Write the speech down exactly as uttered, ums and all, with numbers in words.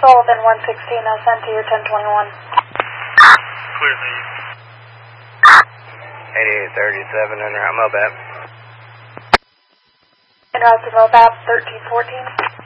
Sullivan one sixteen, I'll send to your ten twenty-one. Clear lead. eighty-eight thirty-seven, en route Mobap. En route to Mobap, thirteen fourteen.